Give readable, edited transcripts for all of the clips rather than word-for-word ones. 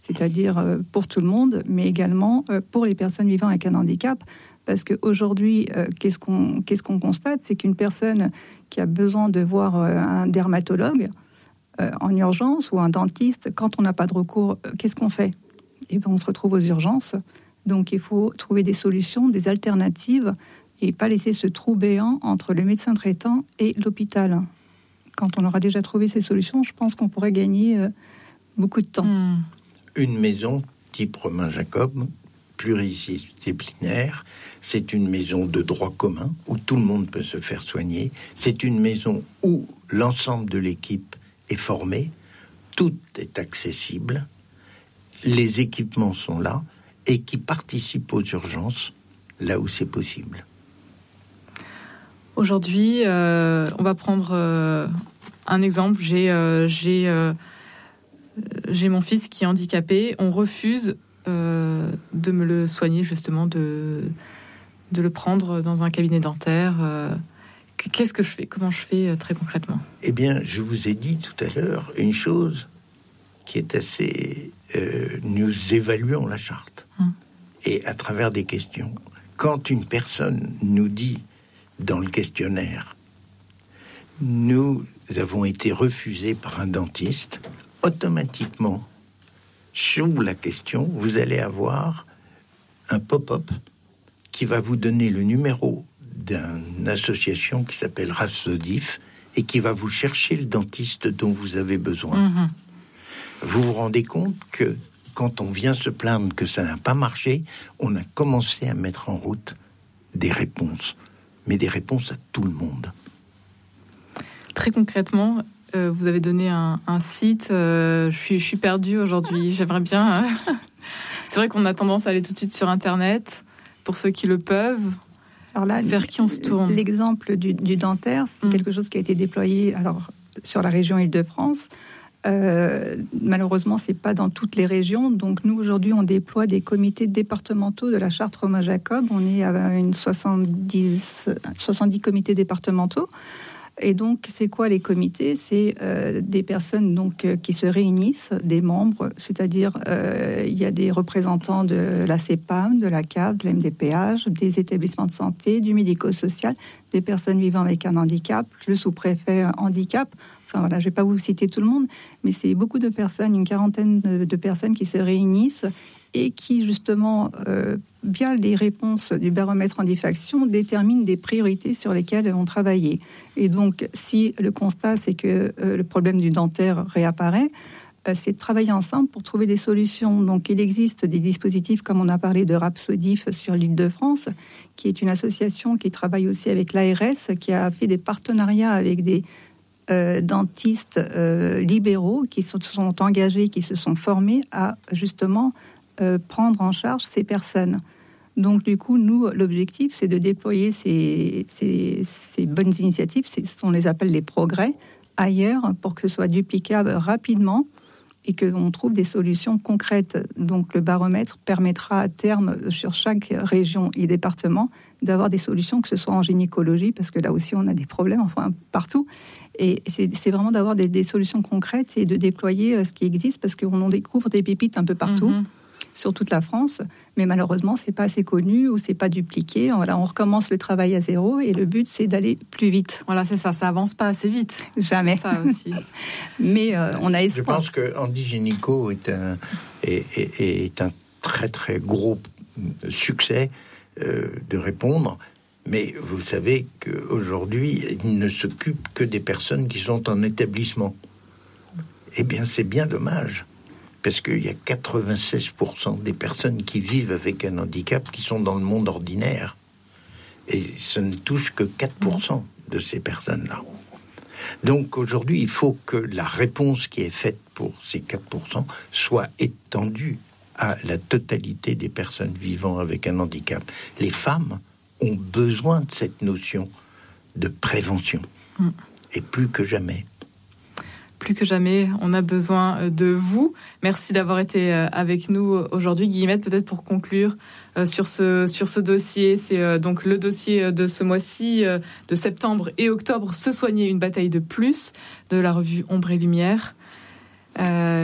c'est-à-dire pour tout le monde, mais également pour les personnes vivant avec un handicap. Parce qu'aujourd'hui, qu'est-ce qu'on constate ? C'est qu'une personne qui a besoin de voir un dermatologue en urgence ou un dentiste, quand on n'a pas de recours, qu'est-ce qu'on fait ? Eh bien, on se retrouve aux urgences. Donc, il faut trouver des solutions, des alternatives et pas laisser ce trou béant entre le médecin traitant et l'hôpital. Quand on aura déjà trouvé ces solutions, je pense qu'on pourrait gagner beaucoup de temps. Une maison type Romain Jacob, pluridisciplinaire, c'est une maison de droit commun où tout le monde peut se faire soigner. C'est une maison où l'ensemble de l'équipe est formé, tout est accessible, les équipements sont là et qui participent aux urgences là où c'est possible. Aujourd'hui, on va prendre un exemple. J'ai mon fils qui est handicapé. On refuse de me le soigner, justement, de le prendre dans un cabinet dentaire. Qu'est-ce que je fais ? Comment je fais très concrètement ? Eh bien, je vous ai dit tout à l'heure une chose qui est assez... nous évaluons la charte. Et à travers des questions. Quand une personne nous dit dans le questionnaire « Nous avons été refusés par un dentiste », automatiquement, sous la question, vous allez avoir un pop-up qui va vous donner le numéro d'une association qui s'appelle RASODIF et qui va vous chercher le dentiste dont vous avez besoin. Vous vous rendez compte que quand on vient se plaindre que ça n'a pas marché, on a commencé à mettre en route des réponses, mais des réponses à tout le monde. Très concrètement, vous avez donné un site. Je suis perdue aujourd'hui. J'aimerais bien... C'est vrai qu'on a tendance à aller tout de suite sur Internet, pour ceux qui le peuvent. Alors là, vers qui on se tourne ? L'exemple du dentaire, c'est quelque chose qui a été déployé sur la région Île-de-France. Malheureusement, c'est pas dans toutes les régions. Donc nous, aujourd'hui, on déploie des comités départementaux de la charte Romain Jacob. On est à 70 comités départementaux. Et donc, c'est quoi les comités ? C'est des personnes qui se réunissent, des membres, c'est-à-dire il y a des représentants de la CEPAM, de la CAF, de la MDPH, des établissements de santé, du médico-social, des personnes vivant avec un handicap, le sous-préfet handicap. Enfin voilà, je ne vais pas vous citer tout le monde, mais c'est beaucoup de personnes, une quarantaine de personnes qui se réunissent et qui, justement, via les réponses du baromètre handifaction, déterminent des priorités sur lesquelles on travaille. Et donc, si le constat, c'est que le problème du dentaire réapparaît, c'est de travailler ensemble pour trouver des solutions. Donc, il existe des dispositifs, comme on a parlé de RAPSODIF sur l'Île-de-France, qui est une association qui travaille aussi avec l'ARS, qui a fait des partenariats avec des dentistes libéraux qui se sont engagés, qui se sont formés à, justement, prendre en charge ces personnes. Donc, du coup, nous, l'objectif, c'est de déployer ces bonnes initiatives, on les appelle les progrès, ailleurs, pour que ce soit duplicable rapidement et qu'on trouve des solutions concrètes. Donc, le baromètre permettra à terme, sur chaque région et département, d'avoir des solutions, que ce soit en gynécologie, parce que là aussi, on a des problèmes, enfin, partout. Et c'est vraiment d'avoir des solutions concrètes et de déployer ce qui existe, parce qu'on découvre des pépites un peu partout. Sur toute la France, mais malheureusement, c'est pas assez connu ou c'est pas dupliqué. Voilà, on recommence le travail à zéro et le but, c'est d'aller plus vite. Voilà, c'est ça avance pas assez vite. Jamais. C'est ça aussi. Mais on a espoir. Je pense que Andy Gynéco est un très très gros succès de répondre. Mais vous savez qu'aujourd'hui, il ne s'occupe que des personnes qui sont en établissement. Eh bien, c'est bien dommage. Parce qu'il y a 96% des personnes qui vivent avec un handicap qui sont dans le monde ordinaire. Et ça ne touche que 4% de ces personnes-là. Donc aujourd'hui, il faut que la réponse qui est faite pour ces 4% soit étendue à la totalité des personnes vivant avec un handicap. Les femmes ont besoin de cette notion de prévention. Et plus que jamais. Plus que jamais, on a besoin de vous. Merci d'avoir été avec nous aujourd'hui. Guillemette, peut-être pour conclure sur ce dossier. C'est donc le dossier de ce mois-ci, de septembre et octobre, Se soigner, une bataille de plus, de la revue Ombre et Lumière.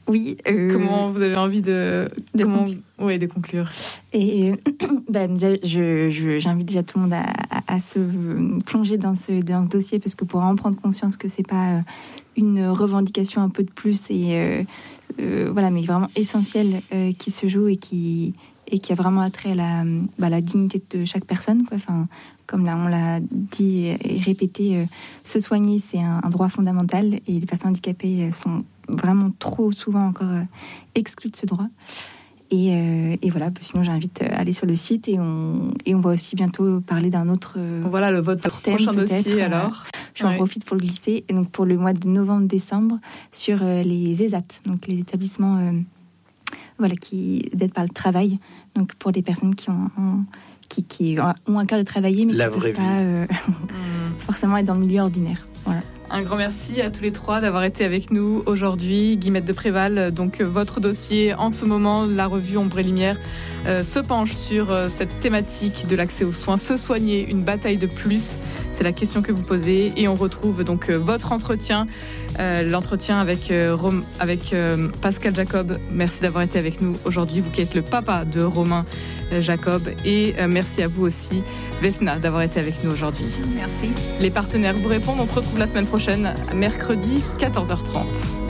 Oui. Comment vous avez envie de conclure? Et j'invite déjà tout le monde à se plonger dans ce dossier, parce que pour vraiment prendre conscience que c'est pas une revendication un peu de plus mais vraiment essentielle qui se joue et qui a vraiment attrait à la dignité de chaque personne, quoi. Enfin, comme là on l'a dit et répété, se soigner, c'est un droit fondamental, et les personnes handicapées sont vraiment trop souvent encore exclues de ce droit. Et voilà, sinon j'invite à aller sur le site, et on va aussi bientôt parler d'un autre votre prochain dossier alors. J'en profite pour le glisser, et donc pour le mois de novembre-décembre, sur les ESAT, donc les établissements qui d'aide par le travail, donc pour des personnes qui ont un cœur de travailler, mais qui ne peuvent pas forcément être dans le milieu ordinaire. Voilà. Un grand merci à tous les trois d'avoir été avec nous aujourd'hui. Guillemette de Préval, donc votre dossier en ce moment, la revue Ombre et Lumière se penche sur cette thématique de l'accès aux soins. Se soigner, une bataille de plus, c'est la question que vous posez, et on retrouve donc votre entretien, l'entretien avec Pascal Jacob. Merci d'avoir été avec nous aujourd'hui, vous qui êtes le papa de Romain Jacob, et merci à vous aussi, Vesna, d'avoir été avec nous aujourd'hui. Merci. Les partenaires vous répondent, on se retrouve la semaine prochaine, mercredi 14h30.